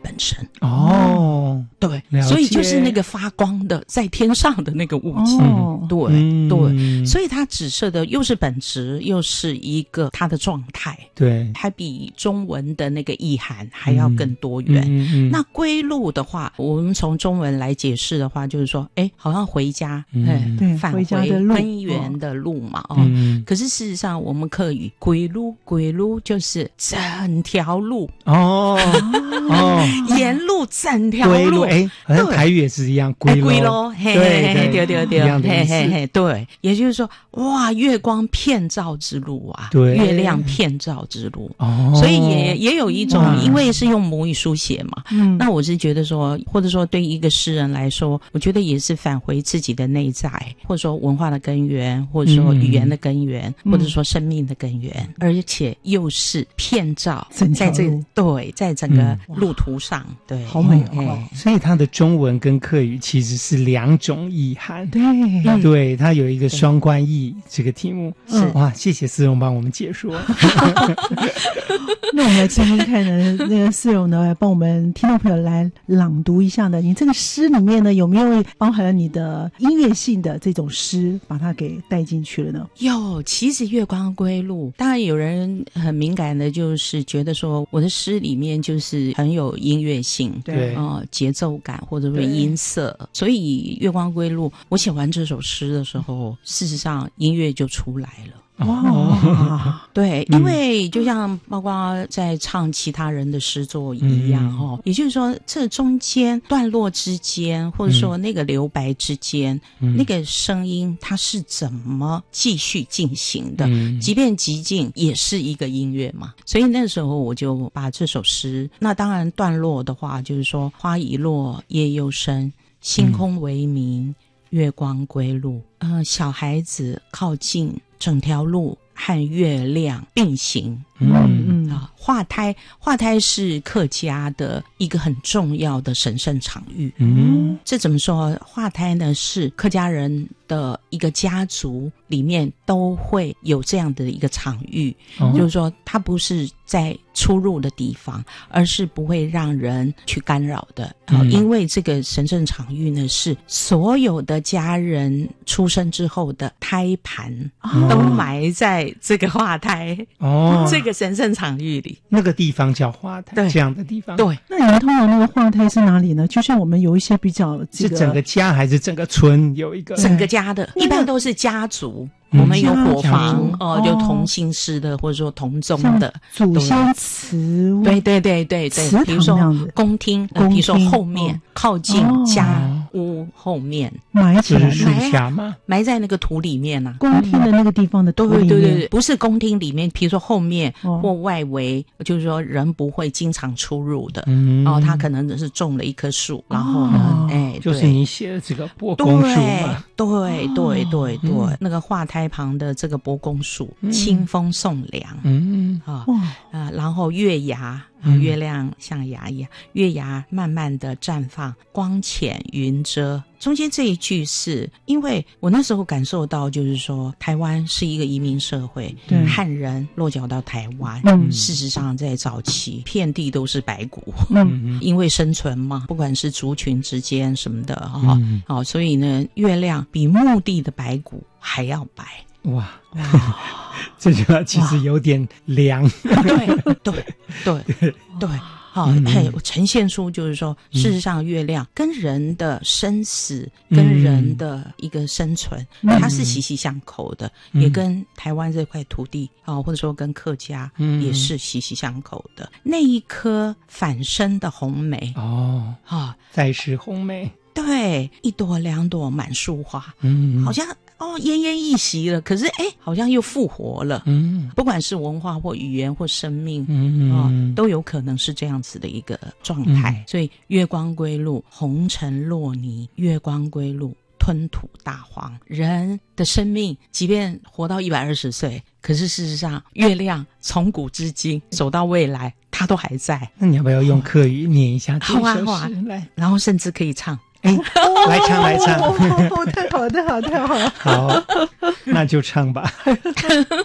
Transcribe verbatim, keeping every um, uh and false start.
本身。 哦， 对，所以就是那个发光的在天上的那个物体。 哦、 对、 嗯、 对，所以它指涉的又是本质，又是一个它的状态。 对， 还比中文的那个意涵还要更多元。 嗯嗯嗯、 那归路的话，我们从中文来解释的话，就是说，哎，好像回家，嗯， 对， 返回根源的路嘛，哦。 嗯、 可是事实上，我们客语归路，归路就是整条路哦哦， 沿路整条路， 哎，好像台语也是一样，归路， 归咯，嘿嘿嘿，对对对，嘿嘿嘿，对，也就是说，哇，月光遍照之路啊， 对， 月亮遍照之路， 哦， 所以也也有一种，因为是用母语书写嘛，嗯，那我是觉得说，或者说对一个诗人来说，我觉得也是返回自己的内在，或者说文化的根源，或者说语言的根源，嗯、或者说生命的根源，嗯、而且又是遍照在这对，在整个路途上，嗯、对， 好美哦。 所以它的中文跟客语其实是两种意涵， 对， 嗯、对，它有一个双关义这个题目是哇，谢谢思蓉帮我们解说。 那我们来听听看呢，那个思蓉呢，帮我们听众朋友来朗读一下呢。你这个诗里面呢，有没有包含了你的音乐性的这种诗，把它给带进去了呢？ 有，其实月光归路，当然有人很敏感的，就是觉得说我的诗里面就是很有音乐性， 对， 呃，节奏感或者是音色，所以月光归路，我写完这首诗的时候，事实上音乐就出来了。 哇， 对，因为就像包括在唱其他人的诗作一样哦，嗯、也就是说，这中间段落之间，或者说那个留白之间，嗯、那个声音它是怎么继续进行的？嗯、即便寂静，也是一个音乐嘛。所以那时候我就把这首诗，那当然段落的话，就是说花已落，夜又深，星空为明，月光归路。呃，小孩子靠近。整条路和月亮并行，嗯嗯啊，化胎，化胎是客家的一个很重要的神圣场域。嗯，这怎么说？化胎呢，是客家人的一个家族里面都会有这样的一个场域，哦、就是说，它不是在出入的地方，而是不会让人去干扰的。啊、嗯，因为这个神圣场域呢，是所有的家人出生之后的胎盘、哦、都埋在这个化胎哦这个神圣场域里。 那个地方叫化胎，这样的地方。 对， 那你们通常那个化胎是哪里呢？就像我们有一些比较、这个， 是整个家还是整个村有一个？ 整个家的，一般都是家族。我们有伙房哦、呃，就同姓氏的，或者说同宗的祖先祠， 对对对对对，比如说宫厅，呃、比如说后面、哦、靠近家屋后面埋起来， 树下吗？ 埋在那个土里面啊， 宫厅的那个地方的土里面， 对对对，不是宫厅里面，比如说后面或外围，哦、就是说人不会经常出入的。嗯，哦，他可能是种了一棵树，然后呢，哎、哦， 就是你写的这个伯公树嘛， 对对对对，哦、那个化胎旁的这个伯公树，嗯、清风送凉，嗯啊啊、呃，然后月牙。啊，月亮像牙一样，月牙慢慢的绽放，光浅云遮。中间这一句是因为我那时候感受到，就是说台湾是一个移民社会，汉人落脚到台湾，嗯、事实上在早期遍地都是白骨，嗯、因为生存嘛，不管是族群之间什么的哈，嗯哦，所以呢，月亮比墓地的白骨还要白。 哇哇，这句话其实有点凉。 对对对对对，好、哦，哎、嗯，呈现出就是说，事实上，月亮跟人的生死、嗯、跟人的一个生存，嗯、它是息息相扣的，嗯、也跟台湾这块土地啊、哦，或者说跟客家也是息息相扣的。嗯、那一颗反生的红梅哦，啊，再是红梅， 对，一朵两朵满树花，嗯，好像。哦，奄奄一息了，可是哎，好像又复活了。嗯，不管是文化或语言或生命，嗯啊、哦，都有可能是这样子的一个状态。嗯、所以月光归路，红尘落泥；月光归路，吞吐大荒。人的生命，即便活到一百二十岁，可是事实上，月亮从古至今走到未来，它都还在。 那你要不要用客语念一下这首诗？ 好啊，好啊，来，然后甚至可以唱。 哎，来唱来唱！ 哦，太好太好太好！ 好，那就唱吧。